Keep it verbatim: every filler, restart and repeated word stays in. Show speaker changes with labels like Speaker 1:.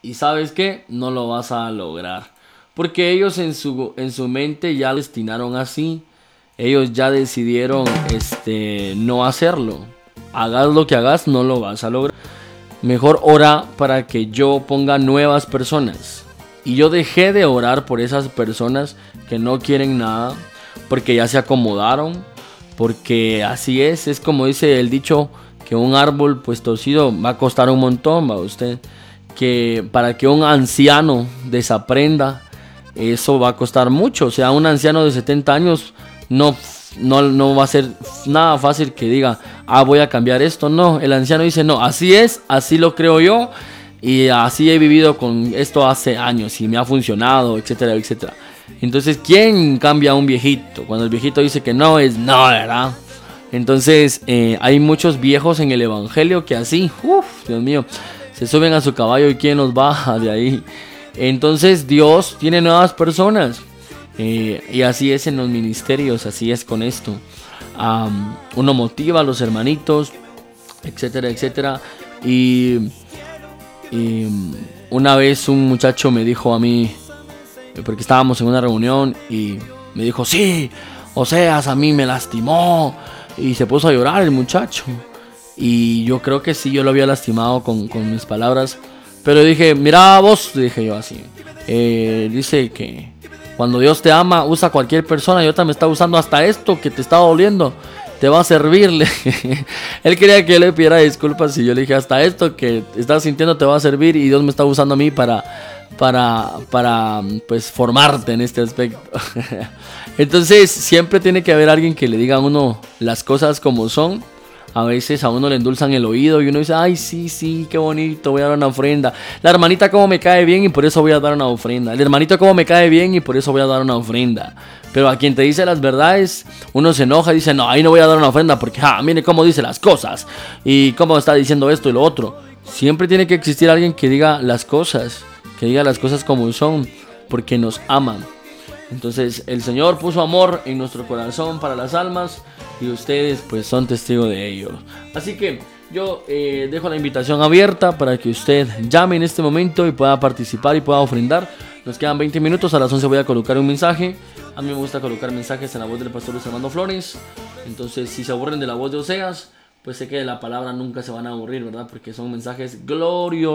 Speaker 1: Y sabes qué, no lo vas a lograr. Porque ellos en su, en su mente ya lo destinaron así. Ellos ya decidieron este, no hacerlo. Hagas lo que hagas, no lo vas a lograr. Mejor ora para que yo ponga nuevas personas. Y yo dejé de orar por esas personas que no quieren nada, porque ya se acomodaron, porque así es, es como dice el dicho, que un árbol pues torcido va a costar un montón, va usted, que para que un anciano desaprenda, eso va a costar mucho. O sea, un anciano de setenta años no, no, no va a ser nada fácil que diga, ah, voy a cambiar esto. No, el anciano dice, no, así es, así lo creo yo. Y así he vivido con esto hace años y me ha funcionado, etcétera, etcétera. Entonces, ¿quién cambia a un viejito? Cuando el viejito dice que no, es no, ¿verdad? Entonces, eh, hay muchos viejos en el evangelio que así, uff, Dios mío, se suben a su caballo y ¿quién los baja de ahí? Entonces, Dios tiene nuevas personas. Eh, y así es en los ministerios, así es con esto. Um, uno motiva a los hermanitos, etcétera, etcétera. Y... Y una vez un muchacho me dijo a mí, porque estábamos en una reunión, y me dijo, sí, Oseas a mí me lastimó. Y se puso a llorar el muchacho. Y yo creo que sí, yo lo había lastimado con, con mis palabras. Pero dije, mira vos, dije yo así. Eh, dice que cuando Dios te ama, usa a cualquier persona. Y ahorita me está usando hasta esto que te está doliendo. Te va a servirle. Él quería que yo le pidiera disculpas y yo le dije, hasta esto que estás sintiendo te va a servir y Dios me está usando a mí para, para, para pues formarte en este aspecto. Entonces siempre tiene que haber alguien que le diga a uno las cosas como son. A veces a uno le endulzan el oído y uno dice, ay, sí, sí, qué bonito, voy a dar una ofrenda. La hermanita como me cae bien y por eso voy a dar una ofrenda. El hermanito como me cae bien y por eso voy a dar una ofrenda. Pero a quien te dice las verdades, uno se enoja y dice, no, ahí no voy a dar una ofrenda porque, ah, mire cómo dice las cosas. Y cómo está diciendo esto y lo otro. Siempre tiene que existir alguien que diga las cosas, que diga las cosas como son, porque nos aman. Entonces el Señor puso amor en nuestro corazón para las almas y ustedes pues son testigos de ello. Así que yo eh, dejo la invitación abierta para que usted llame en este momento y pueda participar y pueda ofrendar. Nos quedan veinte minutos, a las once voy a colocar un mensaje. A mí me gusta colocar mensajes en la voz del pastor Luis Armando Flores. Entonces si se aburren de la voz de Oseas, pues sé que de la palabra nunca se van a aburrir, ¿verdad? Porque son mensajes gloriosos.